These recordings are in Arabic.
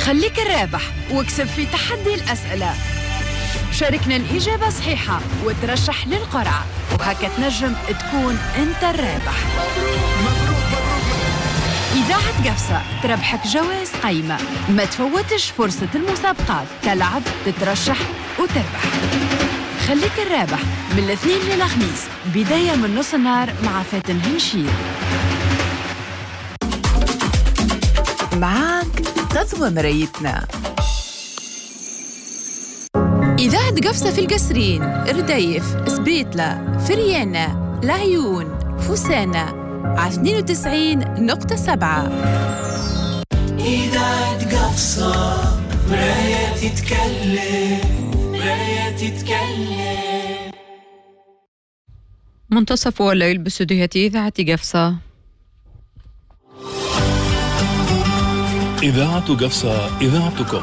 خليك الرابح واكسب في تحدي الأسئلة. شاركنا الإجابة صحيحة وترشح للقرعة، وهكا تنجم تكون أنت الرابح. إذاعة قفصة تربحك جوائز قيمة. ما تفوتش فرصة المسابقات، تلعب تترشح وتربح. خليك الرابح من الاثنين للخميس، بداية من نص النهار مع فاتن هنشير. معاك غزوة مرايتنا. إذاعة قفصة في القصرين، رديف، سبيتلا، فريانة، العيون، فوسانة، على 92.7. إذاعة قفصة مراية تتكلم، مراية تتكلم. منتصف الليل باستديوهات إذاعة قفصة. إذاعة قفصة، إذاعتكم.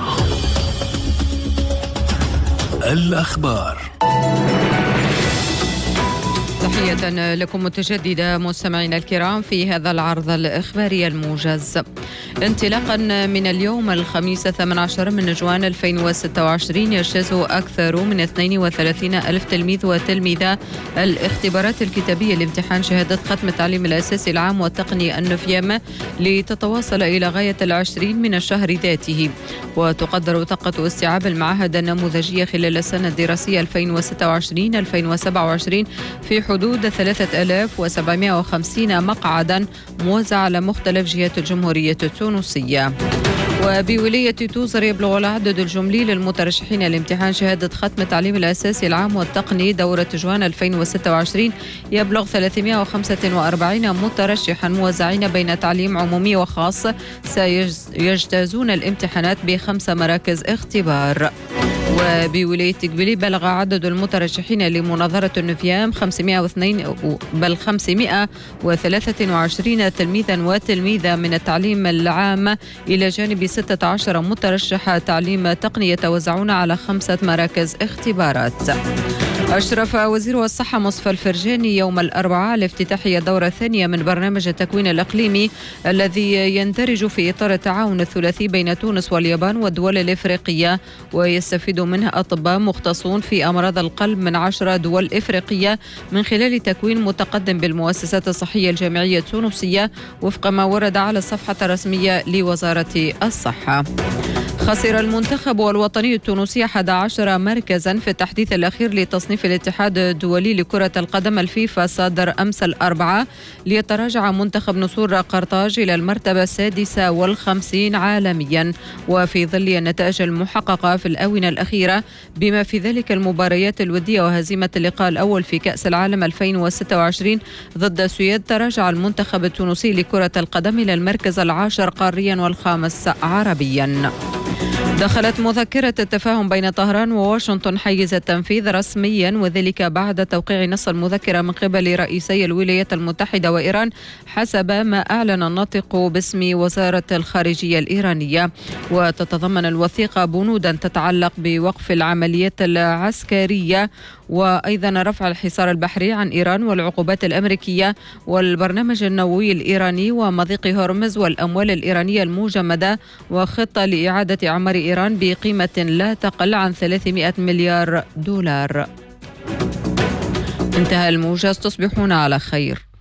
الأخبار. تحية لكم متجددة مستمعينا الكرام في هذا العرض الإخباري الموجز. انطلاقا من اليوم الخميس 18 من نجوان 2026 يجتاز أكثر من 32 ألف تلميذ وتلميذة الاختبارات الكتابية لامتحان شهادة ختم التعليم الأساسي العام والتقني النفيام لتتواصل إلى غاية 20 من الشهر ذاته. وتقدر طاقة استيعاب المعاهد النموذجية خلال السنة الدراسية 2026-2027 في حدود 3750 مقعدا موزعة على مختلف جهات الجمهورية التونسية. وبولاية توزر يبلغ العدد الجملي للمترشحين لامتحان شهادة ختم التعليم الأساسي العام والتقني دورة جوان 2026 يبلغ 345 مترشحا موزعين بين تعليم عمومي وخاص سيجتازون الامتحانات ب5 مراكز اختبار. وبولاية قبلي بلغ عدد المترشحين لمناظرة النفيام 523 تلميذا وتلميذة من التعليم العام إلى جانب 16 مترشح تعليم تقني يتوزعون على 5 مراكز اختبارات. أشرف وزير الصحة مصطفى الفرجاني يوم الأربعاء على افتتاح الدورة الثانية من برنامج التكوين الإقليمي الذي يندرج في إطار التعاون الثلاثي بين تونس واليابان والدول الإفريقية، ويستفيد منه أطباء مختصون في أمراض القلب من 10 دول إفريقية من خلال تكوين متقدم بالمؤسسات الصحية الجامعية التونسية وفق ما ورد على الصفحة الرسمية لوزارة الصحة. خسر المنتخب الوطني التونسي 11 مركزا في التحديث الأخير لتصنيف الاتحاد الدولي لكرة القدم الفيفا صادر أمس الأربعاء، ليتراجع منتخب نصور قرطاج إلى المرتبة 56 عالميا، وفي ظل النتائج المحققة في الآونة الأخيرة بما في ذلك المباريات الودية وهزيمة اللقاء الأول في كأس العالم 2026 ضد السويد، تراجع المنتخب التونسي لكرة القدم إلى المركز 10 قاريا والخامس عربيا. دخلت مذكرة التفاهم بين طهران وواشنطن حيز التنفيذ رسميا، وذلك بعد توقيع نص المذكرة من قبل رئيسي الولايات المتحدة وإيران حسب ما أعلن الناطق باسم وزارة الخارجية الإيرانية. وتتضمن الوثيقة بنودا تتعلق بوقف العمليات العسكرية وأيضا رفع الحصار البحري عن إيران والعقوبات الأمريكية والبرنامج النووي الإيراني ومضيق هرمز والأموال الإيرانية المجمدة وخطة لإعادة أعمار إيران بقيمة لا تقل عن 300 مليار دولار. انتهى الموجز، تصبحون على خير.